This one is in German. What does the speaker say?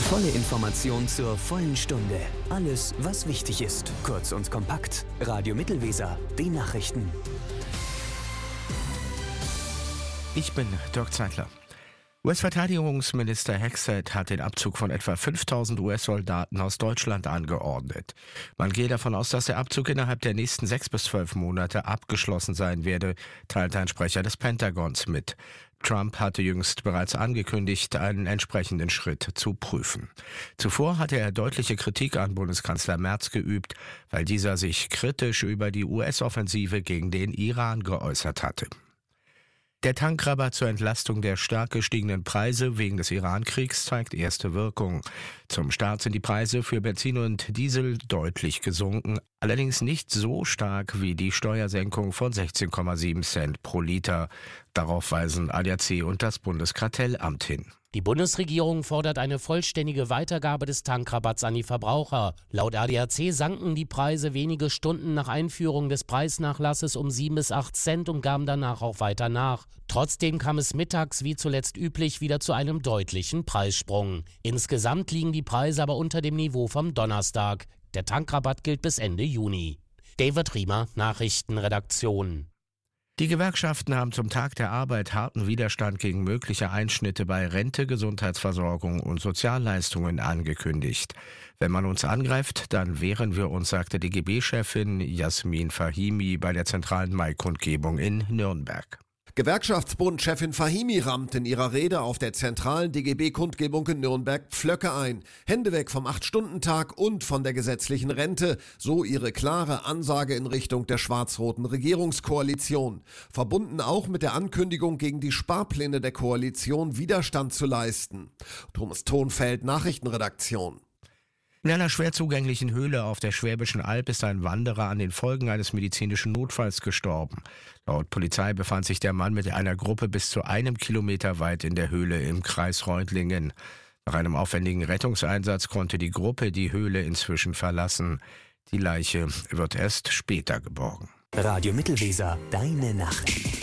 Volle Information zur vollen Stunde. Alles, was wichtig ist. Kurz und kompakt. Radio Mittelweser. Die Nachrichten. Ich bin Dirk Zeitler. US-Verteidigungsminister Hexet hat den Abzug von etwa 5.000 US-Soldaten aus Deutschland angeordnet. Man geht davon aus, dass der Abzug innerhalb der nächsten 6 bis 12 Monate abgeschlossen sein werde, teilte ein Sprecher des Pentagons mit. Trump hatte jüngst bereits angekündigt, einen entsprechenden Schritt zu prüfen. Zuvor hatte er deutliche Kritik an Bundeskanzler Merz geübt, weil dieser sich kritisch über die US-Offensive gegen den Iran geäußert hatte. Der Tankrabatt zur Entlastung der stark gestiegenen Preise wegen des Iran-Kriegs zeigt erste Wirkung. Zum Start sind die Preise für Benzin und Diesel deutlich gesunken, allerdings nicht so stark wie die Steuersenkung von 16,7 Cent pro Liter. Darauf weisen ADAC und das Bundeskartellamt hin. Die Bundesregierung fordert eine vollständige Weitergabe des Tankrabatts an die Verbraucher. Laut ADAC sanken die Preise wenige Stunden nach Einführung des Preisnachlasses um 7 bis 8 Cent und gaben danach auch weiter nach. Trotzdem kam es mittags wie zuletzt üblich wieder zu einem deutlichen Preissprung. Insgesamt liegen die Preise aber unter dem Niveau vom Donnerstag. Der Tankrabatt gilt bis Ende Juni. David Riemer, Nachrichtenredaktion. Die Gewerkschaften haben zum Tag der Arbeit harten Widerstand gegen mögliche Einschnitte bei Rente, Gesundheitsversorgung und Sozialleistungen angekündigt. Wenn man uns angreift, dann wehren wir uns, sagte DGB-Chefin Jasmin Fahimi bei der zentralen Mai-Kundgebung in Nürnberg. Gewerkschaftsbund-Chefin Fahimi rammt in ihrer Rede auf der zentralen DGB-Kundgebung in Nürnberg Pflöcke ein. Hände weg vom 8-Stunden-Tag und von der gesetzlichen Rente. So ihre klare Ansage in Richtung der schwarz-roten Regierungskoalition. Verbunden auch mit der Ankündigung, gegen die Sparpläne der Koalition Widerstand zu leisten. Thomas Thonfeld, Nachrichtenredaktion. In einer schwer zugänglichen Höhle auf der Schwäbischen Alb ist ein Wanderer an den Folgen eines medizinischen Notfalls gestorben. Laut Polizei befand sich der Mann mit einer Gruppe bis zu 1 Kilometer weit in der Höhle im Kreis Reutlingen. Nach einem aufwendigen Rettungseinsatz konnte die Gruppe die Höhle inzwischen verlassen. Die Leiche wird erst später geborgen. Radio Mittelweser. Deine Nacht.